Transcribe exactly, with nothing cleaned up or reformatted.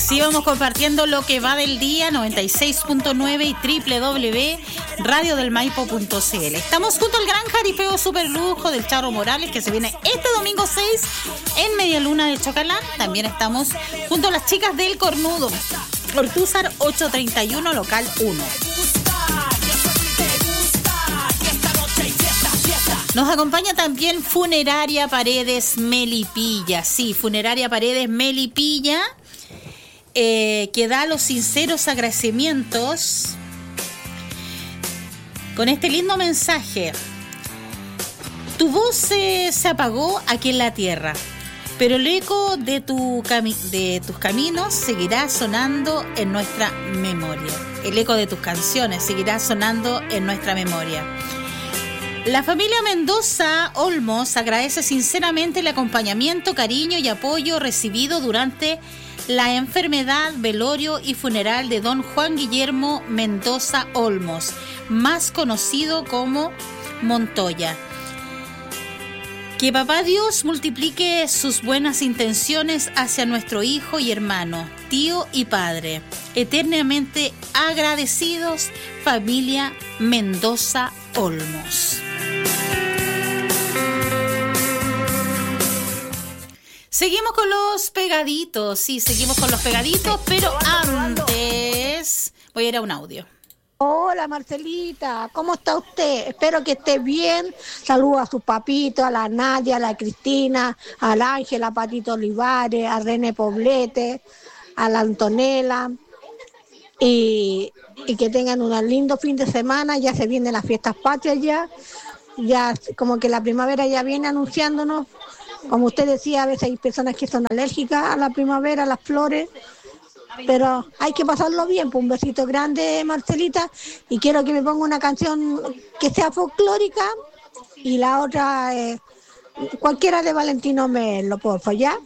Sí, vamos compartiendo lo que va del día, noventa y seis punto nueve y doble u doble u doble u punto radio del maipo punto c l. Estamos junto al gran jaripeo super lujo del Charo Morales, que se viene este domingo seis en Media Luna de Chocalán. También estamos junto a las chicas del Cornudo, Ortúzar ochocientos treinta y uno, local uno. Nos acompaña también Funeraria Paredes Melipilla. Sí, Funeraria Paredes Melipilla, eh, que da los sinceros agradecimientos con este lindo mensaje. Tu voz se, se apagó aquí en la tierra, pero el eco de, tu cami- de tus caminos seguirá sonando en nuestra memoria. El eco de tus canciones seguirá sonando en nuestra memoria. La familia Mendoza Olmos agradece sinceramente el acompañamiento, cariño y apoyo recibido durante la enfermedad, velorio y funeral de don Juan Guillermo Mendoza Olmos, más conocido como Montoya. Que Papá Dios multiplique sus buenas intenciones hacia nuestro hijo y hermano, tío y padre. Eternamente agradecidos, familia Mendoza Olmos. Seguimos con los pegaditos, sí, seguimos con los pegaditos, pero antes voy a ir a un audio. Hola Marcelita, ¿cómo está usted? Espero que esté bien. Saludos a sus papitos, a la Nadia, a la Cristina, al Ángel, a Patito Olivares, a René Poblete, a la Antonella. Y, y que tengan un lindo fin de semana. Ya se vienen las fiestas patrias ya. Ya como que la primavera ya viene anunciándonos. Como usted decía, a veces hay personas que son alérgicas a la primavera, a las flores. Pero hay que pasarlo bien. Pues un besito grande, Marcelita. Y quiero que me ponga una canción que sea folclórica. Y la otra, eh, cualquiera de Valentino Melo, porfa, ¿ya?